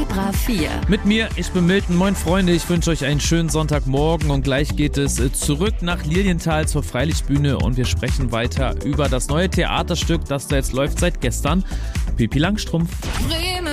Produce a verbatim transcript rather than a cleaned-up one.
Vibra vier. Mit mir, ich bin Milton. Moin Freunde, ich wünsche euch einen schönen Sonntagmorgen und gleich geht es zurück nach Lilienthal zur Freilichtbühne und wir sprechen weiter über das neue Theaterstück, das da jetzt läuft seit gestern, Pippi Langstrumpf.